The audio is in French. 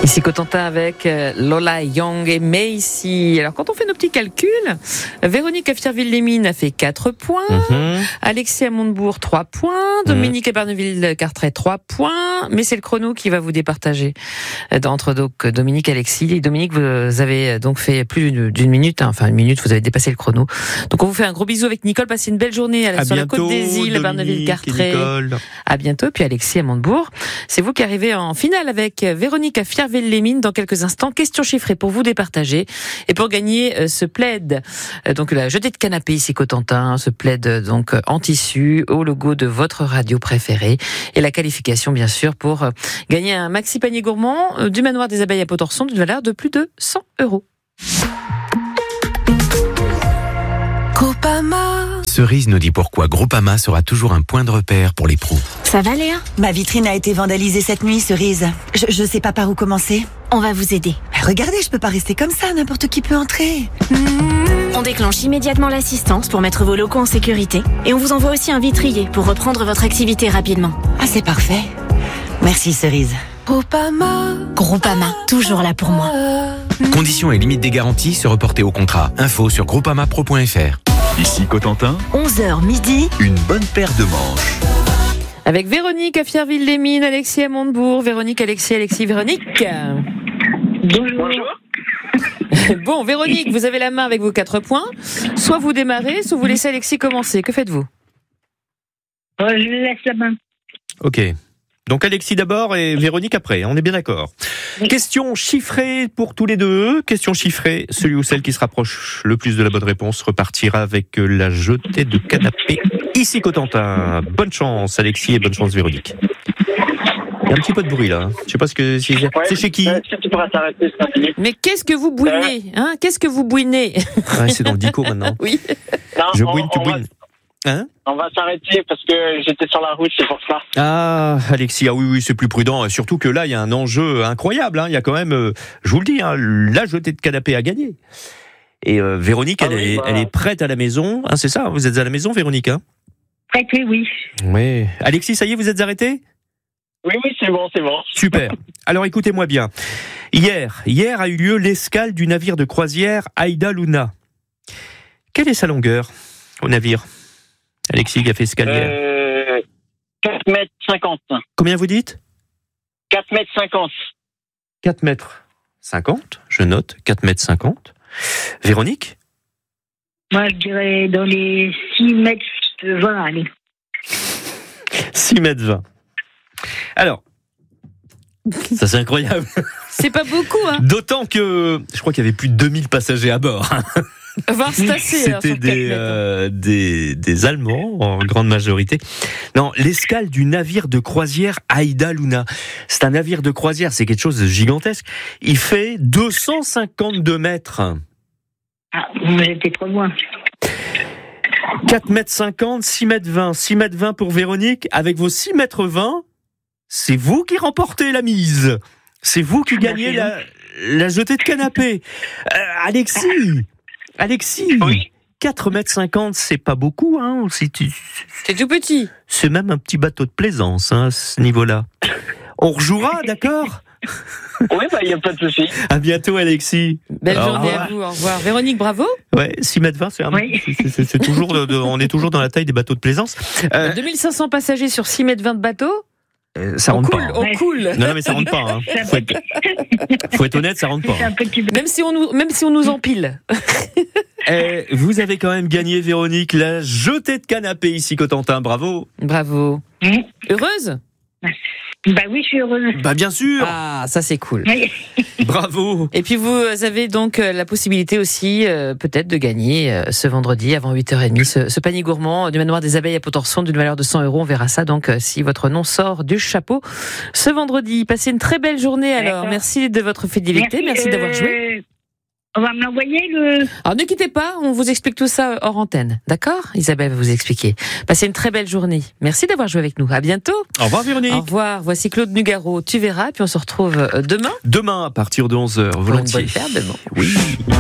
Ici Cotentin avec Lola Young et Macy. Alors quand on fait nos petits calculs, Véronique à Fierville-les-Mines a fait 4 points, Alexis à Montebourg 3 points, Dominique à Barneville-Carteret 3 points, mais c'est le chrono qui va vous départager entre donc Dominique et Alexis. Et Dominique, vous avez donc fait plus d'une minute, une minute, vous avez dépassé le chrono. Donc on vous fait un gros bisou avec Nicole, passez une belle journée sur la côte des îles, à Barneville-Carteret. À bientôt, puis Alexis à Montebourg. C'est vous qui arrivez en finale avec Véronique à Fierville-les-Mines dans quelques instants. Question chiffrée pour vous départager et pour gagner ce plaid, donc la jetée de canapé ici Cotentin, ce plaid donc en tissu au logo de votre radio préférée et la qualification bien sûr pour gagner un maxi panier gourmand du manoir des abeilles à Potorson d'une valeur de plus de 100 €. Groupama. Cerise nous dit pourquoi Groupama sera toujours un point de repère pour les pros. Ça va Léa ? Ma vitrine a été vandalisée cette nuit, Cerise. Je sais pas par où commencer. On va vous aider. Regardez, je peux pas rester comme ça, n'importe qui peut entrer. On déclenche immédiatement l'assistance pour mettre vos locaux en sécurité. Et on vous envoie aussi un vitrier pour reprendre votre activité rapidement. Ah, c'est parfait. Merci Cerise. Groupama, toujours là pour moi. Conditions et limites des garanties se reporter au contrat. Info sur groupamapro.fr. Ici Cotentin, 11h midi. une bonne paire de manches. Avec Véronique à Fierville-les-Mines, Alexis à Montebourg, Véronique, Alexis, Véronique. Bonjour. Bon, Véronique, vous avez la main avec vos 4 points. Soit vous démarrez, soit vous laissez Alexis commencer. Que faites-vous ? Je laisse la main. Ok. Donc Alexis d'abord et Véronique après, on est bien d'accord. Oui. Question chiffrée pour tous les deux. Question chiffrée, celui ou celle qui se rapproche le plus de la bonne réponse repartira avec la jetée de canapé. Ici Cotentin. Bonne chance Alexis et bonne chance Véronique. Il y a un petit peu de bruit là. Je sais pas ce que c'est. C'est chez qui ? Tu pourras t'arrêter 5 minutes. Mais qu'est-ce que vous bouinez ? Qu'est-ce que vous bouinez ? Ouais, c'est dans le dico maintenant. Oui. Non, Je bouine, tu bouines. Hein ? On va s'arrêter parce que j'étais sur la route, c'est pour ça. Ah, Alexis, oui, c'est plus prudent. Et surtout que là, il y a un enjeu incroyable. Il y a quand même, je vous le dis, la jetée de canapé à gagner. Et Véronique, elle est prête à la maison. C'est ça, vous êtes à la maison, Véronique ? Prête, oui. Oui. Alexis, ça y est, vous êtes arrêté ? Oui, c'est bon. Super. Alors écoutez-moi bien. Hier a eu lieu l'escale du navire de croisière Aida Luna. Quelle est sa longueur au navire ? Alexis qui a fait escale hier. 4 mètres 50. Combien vous dites ? 4 mètres 50. 4 mètres 50. Je note 4 mètres 50. Véronique ? Moi, je dirais dans les 6 mètres 20, allez. 6 mètres 20. Alors, ça c'est incroyable. C'est pas beaucoup, hein ? D'autant que je crois qu'il y avait plus de 2000 passagers à bord. Voir c'est assez. C'était des Allemands en grande majorité. Non, l'escale du navire de croisière Aida Luna. C'est un navire de croisière, c'est quelque chose de gigantesque. Il fait 252 mètres. Ah, vous étiez trop loin. 4 mètres 50, 6 mètres 20. 6 mètres 20 pour Véronique. Avec vos 6 mètres 20, c'est vous qui remportez la mise. C'est vous qui gagnez la jetée de canapé. Alexis, Oui. 4 mètres 50, c'est pas beaucoup, C'est tout petit. C'est même un petit bateau de plaisance, à ce niveau-là. On rejouera, d'accord ? Oui, il n'y a pas de souci. À bientôt, Alexis. Belle Au journée revoir. à vous, au revoir. Véronique, bravo. Ouais, 6 mètres 20, Oui. c'est toujours, on est toujours dans la taille des bateaux de plaisance. 2500 passagers sur 6 mètres 20 de bateau. Ça rentre pas. On coule. Non, mais ça rentre pas. Faut être honnête, ça rentre pas. C'est un petit peu. Même si on nous empile. Vous avez quand même gagné, Véronique, la jetée de canapé ici, Cotentin. Bravo. Bravo. Heureuse ? Oui, je suis heureuse. Bien sûr. Ah, ça c'est cool. Oui. Bravo. Et puis vous avez donc la possibilité aussi peut-être de gagner ce vendredi avant 8h30 ce panier gourmand du manoir des abeilles à Potorson d'une valeur de 100 €. On verra ça donc si votre nom sort du chapeau ce vendredi. Passez une très belle journée alors. D'accord. Merci de votre fidélité, merci d'avoir joué. On va me l'envoyer le. Alors ne quittez pas, on vous explique tout ça hors antenne. D'accord ? Isabelle va vous expliquer. Passez une très belle journée. Merci d'avoir joué avec nous. À bientôt. Au revoir, Véronique. Au revoir. Voici Claude Nugaro. Tu verras. Puis on se retrouve demain. Demain, à partir de 11h, Pour une volontiers. bonne paire de manches. Oui.